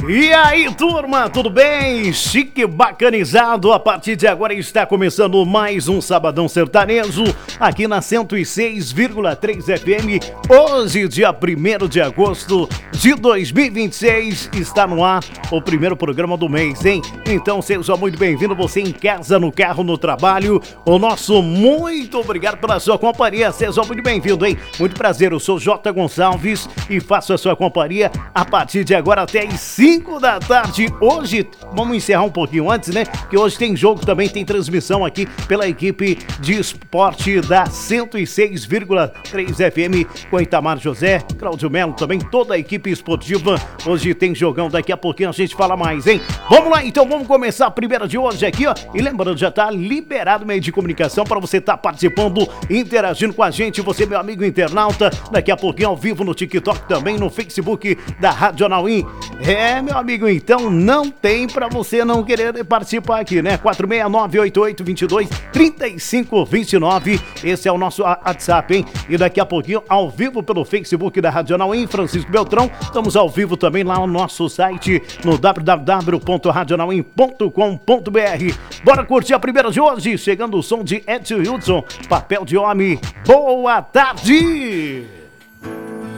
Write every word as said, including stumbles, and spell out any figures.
E aí, turma, tudo bem? Chique bacanizado, a partir de agora está começando mais um Sabadão Sertanejo, aqui na cento e seis vírgula três F M. Hoje, dia primeiro de agosto de dois mil e vinte e seis, está no ar o primeiro programa do mês, hein? Então seja muito bem-vindo, você em casa, no carro, no trabalho. O nosso muito obrigado pela sua companhia, seja muito bem-vindo, hein? Muito prazer, eu sou J. Gonçalves e faço a sua companhia a partir de agora até às cinco da tarde. Hoje, vamos encerrar um pouquinho antes, né? Que hoje tem jogo, também tem transmissão aqui pela equipe de esporte da cento e seis vírgula três F M com Itamar José, Cláudio Melo, também toda a equipe esportiva. Hoje tem jogão, daqui a pouquinho a gente fala mais, hein? Vamos lá, então, vamos começar a primeira de hoje aqui, ó. E lembrando, já tá liberado o meio de comunicação para você estar tá participando, interagindo com a gente, você, meu amigo internauta, daqui a pouquinho ao vivo no TikTok, também no Facebook da Radional In. É, meu amigo, então não tem pra você não querer participar aqui, né? quatro seis nove, oito oito dois dois, três cinco dois nove, esse é o nosso WhatsApp, hein? E daqui a pouquinho, ao vivo pelo Facebook da Radional In, Francisco Beltrão, estamos ao vivo também lá no nosso site, no w w w ponto radionalin ponto com ponto b r. Bora curtir a primeira de hoje, chegando o som de Edson Hudson, Papel de Homem. Boa tarde!